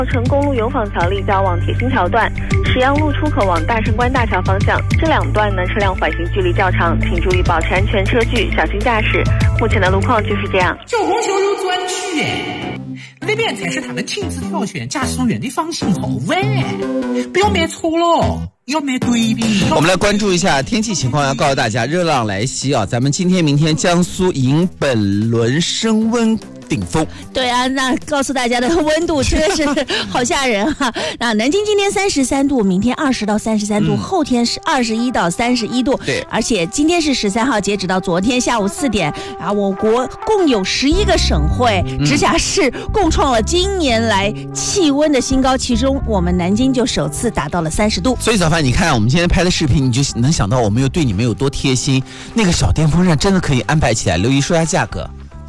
成公路油坊桥立交往铁心桥段，石阳路出口往大胜关大桥方向，这两段呢车辆缓行距离较长，请注意保持安全车距，小心驾驶。目前的路况就是这样。 九红球有专区耶，那边才是他们亲自挑选驾驶员的放心好喂，不要买错了。要买对比。 我们来关注一下天气情况，要告诉大家热浪来袭啊！咱们今天、明天江苏迎本轮升温顶峰。 对啊，那告诉大家的温度真的是好吓人哈、那南京今天33度，明天20到33度，后天是21到31度。 对， 而且今天是13号，截止到昨天下午4点，我国共有11个省会、直辖市共创了今年来气温的新高，其中我们南京就首次达到了30度。 所以早饭，你看我们今天拍的视频，你就能想到我们对你们有多贴心。那个小电风扇真的可以安排起来。刘姨说下价格。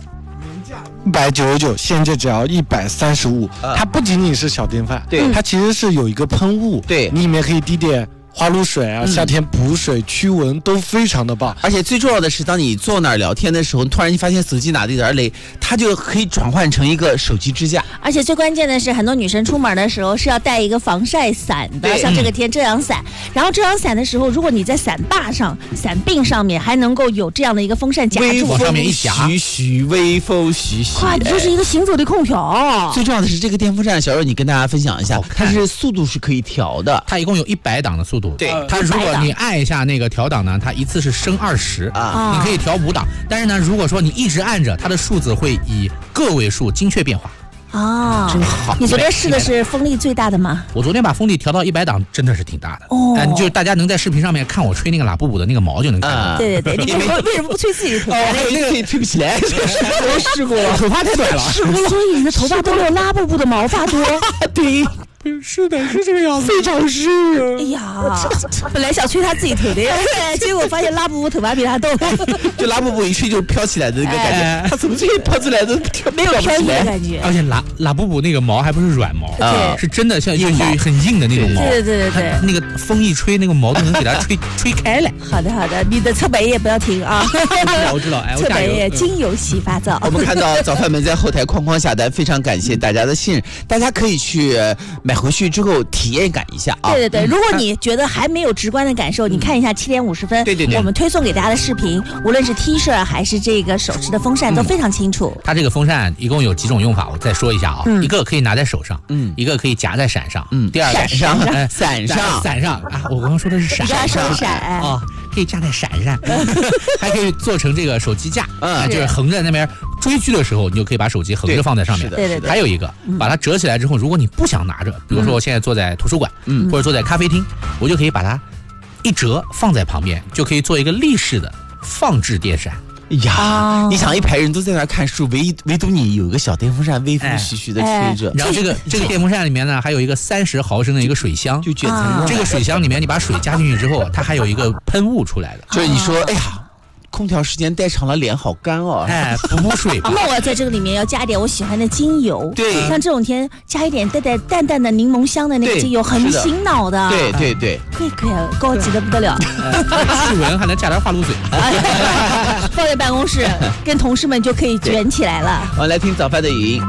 199，现在只要135。它不仅仅是小电饭， 对， 它其实是有一个喷雾， 对， 你里面可以滴点花露水啊，夏天补水驱蚊都非常的棒。 而且最重要的是，当你坐那儿聊天的时候，突然你发现手机哪里有点累，它就可以转换成一个手机支架。 而且最关键的是，很多女生出门的时候是要带一个防晒伞的，像这个天遮阳伞。然后遮阳伞的时候，如果你在伞把上、伞柄上面还能够有这样的一个风扇夹住， 往上面一夹， 徐徐微风徐徐， 哇，你就是一个行走的空调。 最重要的是这个电风扇，小肉你跟大家分享一下，它是速度是可以调的， 它一共有100档的速度。 对， 它如果你按一下那个调档呢，它一次是升20 啊， 你可以调5档。但是呢，如果说你一直按着，它的数字会以个位数精确变化。 啊， 真好！ 你昨天试的是风力最大的吗？ 我昨天把风力调到100档，真的是挺大的。 哦， 就是大家能在视频上面看我吹那个拉布布的那个毛就能看到。 对对对，你为什么不吹自己的头发？ 还有那个吹不起来， 我试过了， 头发太短了。 所以你的头发都没有拉布布的毛发多。 对。 是的，是这个样子， 非常是。 哎呀，本来想吹他自己头的，结果发现拉布布头发比他多。 就拉布布一吹就飘起来的那个感觉，他怎么这些飘出来的没有飘起来的感觉？ 而且拉布布那个毛还不是软毛，是真的像很硬的那种毛。 对， 那个风一吹，那个毛都能给它吹开来。 好的，你的侧白夜不要停啊！ 我知道， 侧白夜精油洗发皂。 我们看到早饭们在后台哐哐下单，非常感谢大家的信任，大家可以去买回去之后体验感一下啊！ 对，如果你觉得还没有直观的感受，你看一下7点50分， 对， 我们推送给大家的视频，无论是 T 恤还是这个手持的风扇都非常清楚。 它这个风扇一共有几种用法，我再说一下啊。一个可以拿在手上，一个可以夹在伞上，第二个伞上啊，我刚刚说的是伞啊，可以架在伞上，还可以做成这个手机架，就是横着那边追剧的时候，你就可以把手机横着放在上面。 对， 还有一个，把它折起来之后，如果你不想拿着，比如说我现在坐在图书馆，或者坐在咖啡厅，我就可以把它一折放在旁边，就可以做一个立式的放置电扇。 呀，你想一排人都在那看书，唯独你有一个小电风扇微风徐徐的吹着。 然后这个电风扇里面呢，还有一个30毫升的一个水箱， 就卷成这个水箱里面你把水加进去之后，它还有一个喷雾出来的。 就是你说，哎呀，空调时间待长了，脸好干哦。 补水吧。 那我在这个里面要加点我喜欢的精油， 对， 像这种天加一点淡淡的柠檬香的那个精油，很醒脑的。 对， 可以，高级的不得了。 驱蚊还能加点花露水， 放在办公室，跟同事们就可以卷起来了。 我们来听早饭的语音。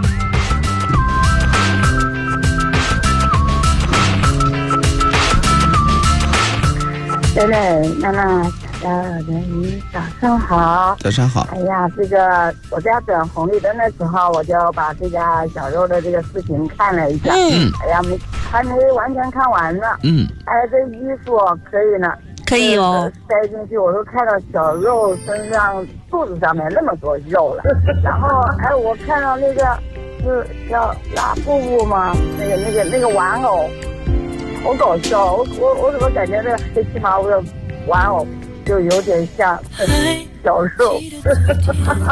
对，娜娜。人鱼早上好。 早上好。 哎呀，这个我在等红绿灯的时候，我就把这个小肉的这个视频看了一下。哎呀，还没完全看完呢。哎，这衣服可以呢。 可以哦。 塞进去，我都看到小肉身上肚子上面那么多肉了。然后，哎，我看到那个是叫拉布布吗？那个玩偶，好搞笑。我怎么感觉那个黑漆麻乌的玩偶就有点像小肉。